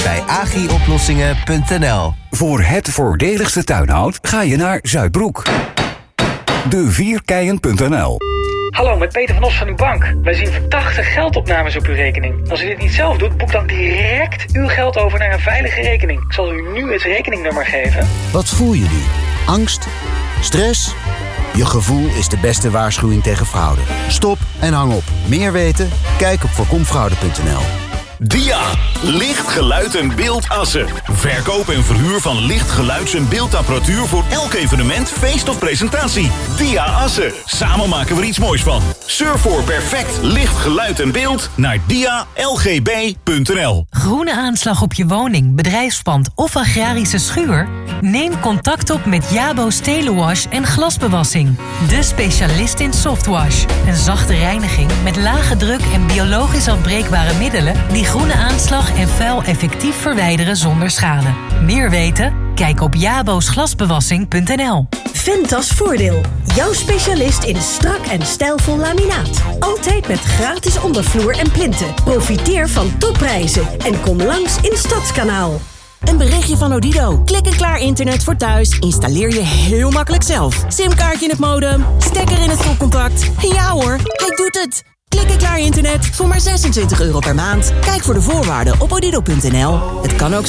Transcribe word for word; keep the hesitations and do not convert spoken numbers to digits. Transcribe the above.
bij agrioplossingen punt n l. Voor het voordeligste tuinhout ga je naar Zuidbroek. de vierkeien punt n l. Hallo, met Peter van Os van uw bank. Wij zien verdachte geldopnames op uw rekening. Als u dit niet zelf doet, boek dan direct uw geld over naar een veilige rekening. Ik zal u nu het rekeningnummer geven. Wat voel je nu? Angst? Stress? Je gevoel is de beste waarschuwing tegen fraude. Stop en hang op. Meer weten? Kijk op voorkomfraude punt n l. Dia, licht, geluid en beeld Assen. Verkoop en verhuur van licht, geluids- en beeldapparatuur voor elk evenement, feest of presentatie. Dia Assen. Samen maken we er iets moois van. Surf voor perfect licht, geluid en beeld naar dia l g b punt n l. Groene aanslag op je woning, bedrijfspand of agrarische schuur? Neem contact op met Jabo's Telewash en glasbewassing. De specialist in softwash. Een zachte reiniging met lage druk en biologisch afbreekbare middelen die groene aanslag en vuil effectief verwijderen zonder schade. Meer weten? Kijk op jabos glasbewassing punt n l. Ventas Voordeel. Jouw specialist in strak en stijlvol laminaat. Altijd met gratis ondervloer en plinten. Profiteer van topprijzen en kom langs in Stadskanaal. Een berichtje van Odido. Klik en klaar internet voor thuis. Installeer je heel makkelijk zelf. Simkaartje in het modem. Stekker in het stopcontact. Ja hoor, hij doet het. Klik en klaar internet voor maar zesentwintig euro per maand. Kijk voor de voorwaarden op odido punt n l. Het kan ook zijn